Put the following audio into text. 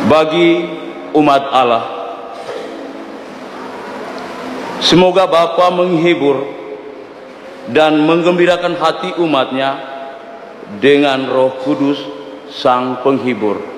bagi umat Allah. Semoga Bapa menghibur dan menggembirakan hati umatnya dengan Roh Kudus Sang Penghibur.